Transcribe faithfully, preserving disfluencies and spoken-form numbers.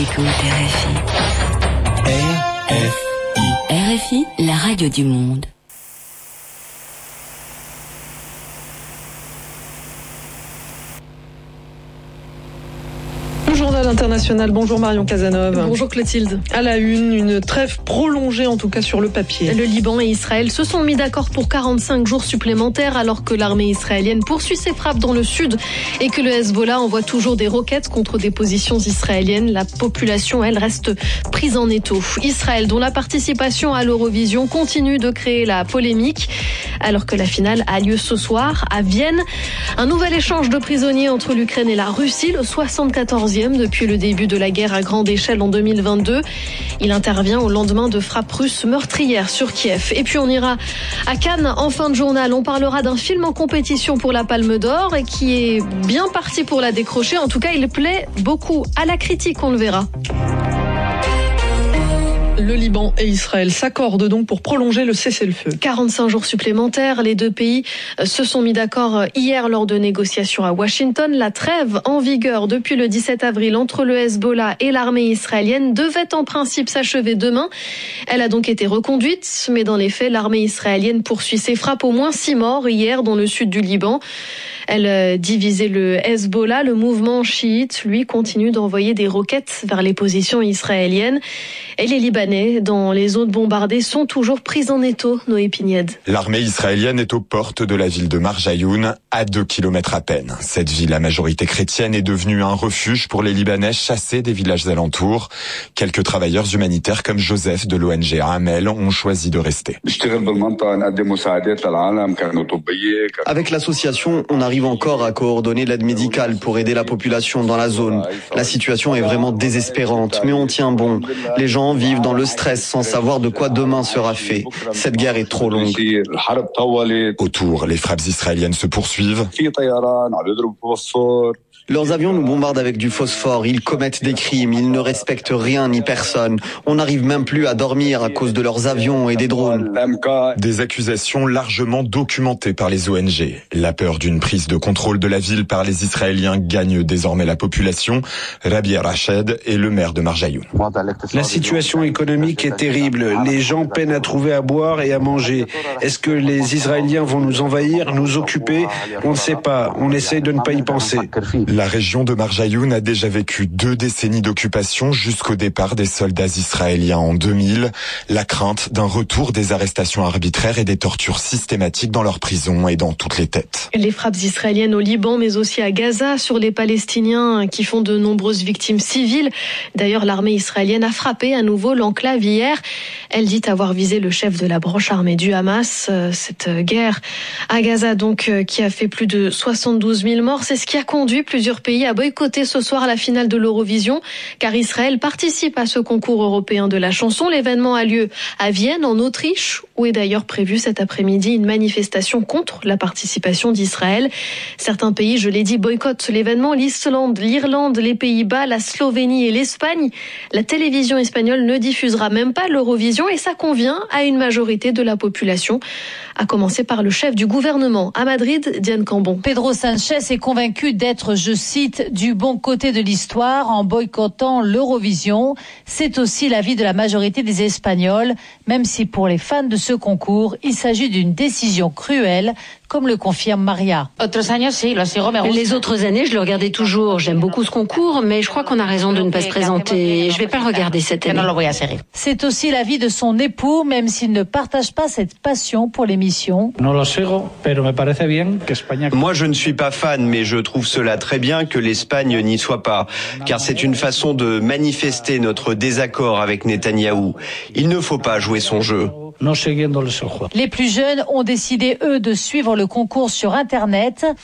Écoute R F I. R F I. R F I, la radio du monde. Journal international, bonjour Marion Cazeneuve. Bonjour Clotilde. À la une, une trêve prolongée en tout cas sur le papier. Le Liban et Israël se sont mis d'accord pour quarante-cinq jours supplémentaires alors que l'armée israélienne poursuit ses frappes dans le sud et que le Hezbollah envoie toujours des roquettes contre des positions israéliennes. La population, elle, reste prise en étau. Israël, dont la participation à l'Eurovision continue de créer la polémique alors que la finale a lieu ce soir à Vienne. Un nouvel échange de prisonniers entre l'Ukraine et la Russie, le soixante-quatorzième depuis le début de la guerre à grande échelle en deux mille vingt-deux. Il intervient au lendemain de frappes russes meurtrières sur Kiev. Et puis on ira à Cannes en fin de journal. On parlera d'un film en compétition pour la Palme d'Or et qui est bien parti pour la décrocher. En tout cas, il plaît beaucoup à la critique, on le verra. Le Liban et Israël s'accordent donc pour prolonger le cessez-le-feu. quarante-cinq jours supplémentaires. Les deux pays se sont mis d'accord hier lors de négociations à Washington. La trêve en vigueur depuis le dix-sept avril entre le Hezbollah et l'armée israélienne devait en principe s'achever demain. Elle a donc été reconduite, mais dans les faits, l'armée israélienne poursuit ses frappes. Au moins six morts hier dans le sud du Liban. Elle divisait le Hezbollah. Le mouvement chiite, lui, continue d'envoyer des roquettes vers les positions israéliennes. Et les Libanais, dans les zones bombardées, sont toujours pris en étau, Noé Pignède. L'armée israélienne est aux portes de la ville de Marjayoun, à deux kilomètres à peine. Cette ville à majorité chrétienne est devenue un refuge pour les Libanais chassés des villages alentours. Quelques travailleurs humanitaires comme Joseph de l'O N G Amel ont choisi de rester. Avec l'association, on arrive encore à coordonner l'aide médicale pour aider la population dans la zone. La situation est vraiment désespérante, mais on tient bon. Les gens vivent dans le stress sans savoir de quoi demain sera fait. Cette guerre est trop longue. Autour, les frappes israéliennes se poursuivent. Leurs avions nous bombardent avec du phosphore, ils commettent des crimes, ils ne respectent rien ni personne. On n'arrive même plus à dormir à cause de leurs avions et des drones. Des accusations largement documentées par les O N G. La peur d'une prise de contrôle de la ville par les Israéliens gagne désormais la population. Rabbi Rached est le maire de Marjayoun. La situation économique est terrible. Les gens peinent à trouver à boire et à manger. Est-ce que les Israéliens vont nous envahir, nous occuper? On ne sait pas. On essaye de ne pas y penser. La région de Marjayoun a déjà vécu deux décennies d'occupation jusqu'au départ des soldats israéliens en deux mille. La crainte d'un retour des arrestations arbitraires et des tortures systématiques dans leurs prisons et dans toutes les têtes. Les frappes israéliennes au Liban, mais aussi à Gaza, sur les Palestiniens qui font de nombreuses victimes civiles. D'ailleurs, l'armée israélienne a frappé à nouveau l'enclave hier. Elle dit avoir visé le chef de la branche armée du Hamas. Cette guerre à Gaza, donc, qui a fait plus de soixante-douze mille morts, c'est ce qui a conduit plusieurs pays à boycotter ce soir la finale de l'Eurovision, car Israël participe à ce concours européen de la chanson. L'événement a lieu à Vienne, en Autriche, où est d'ailleurs prévue cet après-midi une manifestation contre la participation d'Israël. Certains pays, je l'ai dit, boycottent l'événement. L'Islande, l'Irlande, les Pays-Bas, la Slovénie et l'Espagne. La télévision espagnole ne diffusera même pas l'Eurovision et ça convient à une majorité de la population, à commencer par le chef du gouvernement. À Madrid, Diane Cambon. Pedro Sánchez est convaincu d'être, je cite, du bon côté de l'histoire en boycottant l'Eurovision. C'est aussi l'avis de la majorité des Espagnols, même si pour les fans de ce concours, il s'agit d'une décision cruelle, comme le confirme Maria. Les autres années, je le regardais toujours. J'aime beaucoup ce concours, mais je crois qu'on a raison de ne pas se présenter. Je ne vais pas le regarder cette année. C'est aussi l'avis de son époux, même s'il ne partage pas cette passion pour l'émission. Moi, je ne suis pas fan, mais je trouve cela très bien que l'Espagne n'y soit pas, car c'est une façon de manifester notre désaccord avec Netanyahou. Il ne faut pas jouer son jeu. Les plus jeunes ont décidé, eux, de suivre le concours sur Internet.